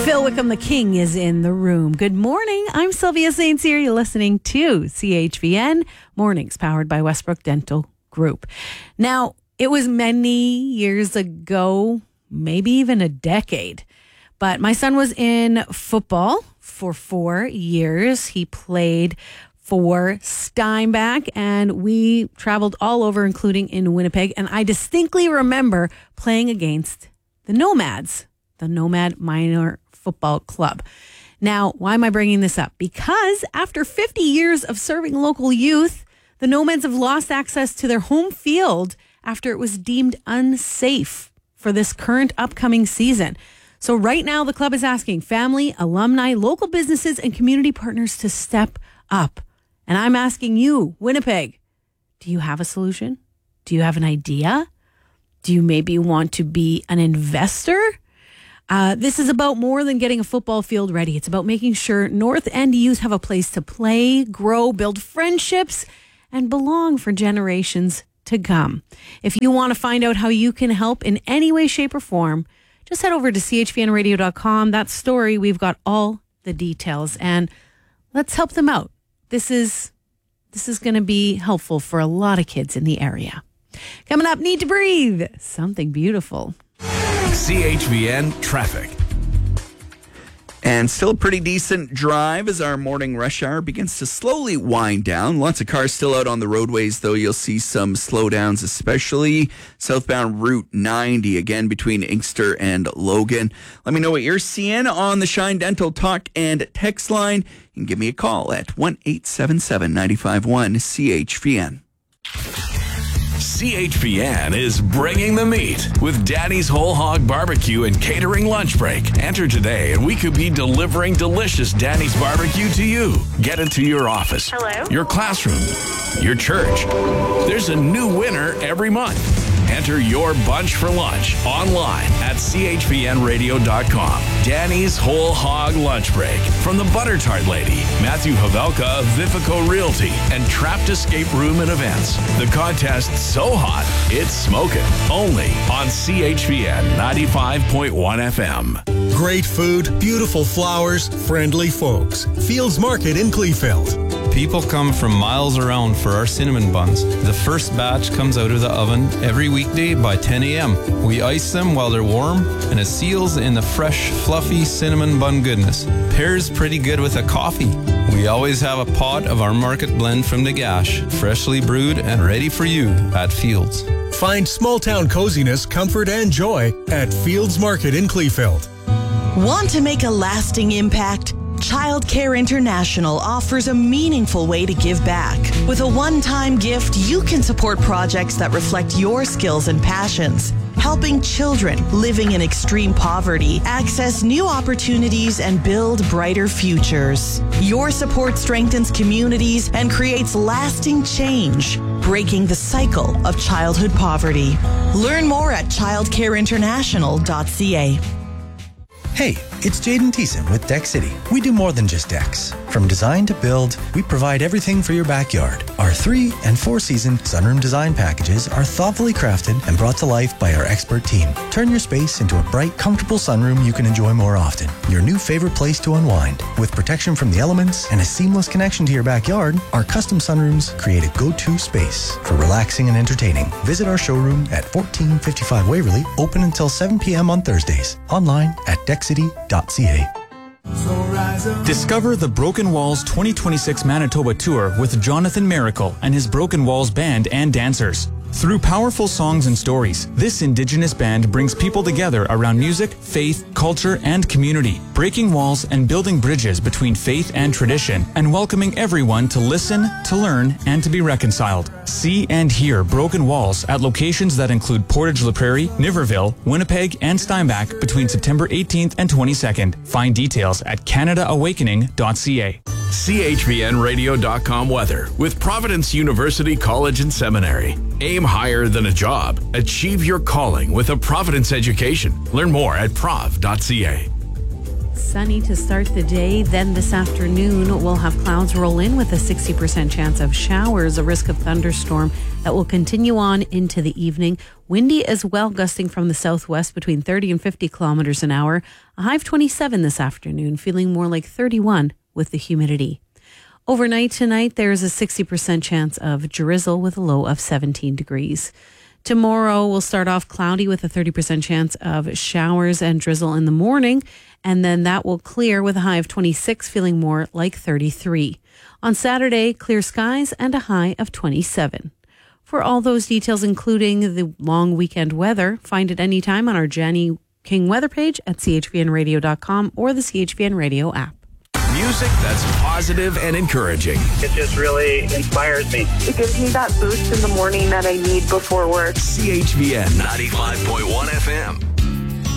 Phil Wickham, the king, is in the room. Good morning. I'm Sylvia St. Cyr. You're listening to CHVN Mornings, powered by Westbrook Dental Group. Now, it was many years ago, maybe even a decade, but my son was in football for 4 years. He played for Steinbach, and we traveled all over, including in Winnipeg. And I distinctly remember playing against the Nomads, the Nomad Minor Football Club. Now, why am I bringing this up? Because after 50 years of serving local youth, the Nomads have lost access to their home field after it was deemed unsafe for this current upcoming season. So right now, the club is asking family, alumni, local businesses, and community partners to step up. And I'm asking you, Winnipeg, do you have a solution? Do you have an idea? Do you maybe want to be an investor? This is about more than getting a football field ready. It's about making sure North End youth have a place to play, grow, build friendships, and belong for generations to come. If you want to find out how you can help in any way, shape, or form, just head over to chvnradio.com. That story, we've got all the details, and let's help them out. This is going to be helpful for a lot of kids in the area. Coming up, Need to Breathe, Something Beautiful. CHVN Traffic. And still a pretty decent drive as our morning rush hour begins to slowly wind down. Lots of cars still out on the roadways, though. You'll see some slowdowns, especially southbound Route 90, again, between Inkster and Logan. Let me know what you're seeing on the Shine Dental Talk and text line. You can give me a call at 1-877-951-CHVN. CHVN is bringing the meat with Danny's Whole Hog Barbecue and Catering Lunch Break. Enter today and we could be delivering delicious Danny's Barbecue to you. Get it to your office, your classroom, your church. There's a new winner every month. Enter your bunch for lunch online at chvnradio.com. Danny's Whole Hog Lunch Break from the Butter Tart Lady, Matthew Havelka of Vifico Realty, and Trapped Escape Room and Events. The contest so hot, it's smoking. Only on CHVN 95.1 FM. Great food, beautiful flowers, friendly folks. Fields Market in Kleefeld. People come from miles around for our cinnamon buns. The first batch comes out of the oven every weekday by 10 a.m. We ice them while they're warm, and it seals in the fresh, fluffy cinnamon bun goodness. Pairs pretty good with a coffee. We always have a pot of our market blend from Nagash, freshly brewed and ready for you at Fields. Find small town coziness, comfort, and joy at Fields Market in Kleefeld. Want to make a lasting impact? Child Care International offers a meaningful way to give back. With a one-time gift, you can support projects that reflect your skills and passions, helping children living in extreme poverty access new opportunities and build brighter futures. Your support strengthens communities and creates lasting change, breaking the cycle of childhood poverty. Learn more at childcareinternational.ca. Hey, it's Jaden Thiessen with Deck City. We do more than just decks. From design to build, we provide everything for your backyard. Our 3- and 4-season sunroom design packages are thoughtfully crafted and brought to life by our expert team. Turn your space into a bright, comfortable sunroom you can enjoy more often. Your new favorite place to unwind. With protection from the elements and a seamless connection to your backyard, our custom sunrooms create a go-to space for relaxing and entertaining. Visit our showroom at 1455 Waverly, open until 7 p.m. on Thursdays. Online at deckcity.ca. Discover the Broken Walls 2026 Manitoba Tour with Jonathan Miracle and his Broken Walls band and dancers. Through powerful songs and stories, this Indigenous band brings people together around music, faith, culture, and community, breaking walls and building bridges between faith and tradition, and welcoming everyone to listen, to learn, and to be reconciled. See and hear Broken Walls at locations that include Portage La Prairie, Niverville, Winnipeg, and Steinbach between September 18th and 22nd. Find details at CanadaAwakening.ca. CHVNradio.com weather with Providence University College and Seminary. Aim higher than a job. Achieve your calling with a Providence education. Learn more at prov.ca. sunny to start the day. Then this afternoon, we'll have clouds roll in with a 60% chance of showers, a risk of thunderstorm that will continue on into the evening. Windy as well, gusting from the southwest between 30 and 50 kilometers an hour. A high of 27 this afternoon, feeling more like 31 with the humidity. Overnight tonight, there's a 60% chance of drizzle with a low of 17 degrees. Tomorrow, we'll start off cloudy with a 30% chance of showers and drizzle in the morning, and then that will clear with a high of 26, feeling more like 33. On Saturday, clear skies and a high of 27. For all those details, including the long weekend weather, find it anytime on our Jenny King weather page at chvnradio.com or the CHVN Radio app. Music that's positive and encouraging. It just really inspires me. It gives me that boost in the morning that I need before work. CHVN 95.1 FM.